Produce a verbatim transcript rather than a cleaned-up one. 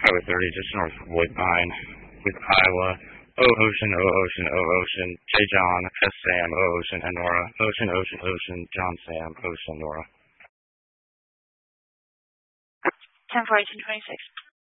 Highway thirty, just north of Woodbine, with Iowa. O Ocean, O Ocean, O Ocean, J John, S Sam, O Ocean, and Nora. Ocean, Ocean, Ocean, John Sam, Ocean, Nora. ten forty, ten twenty-six.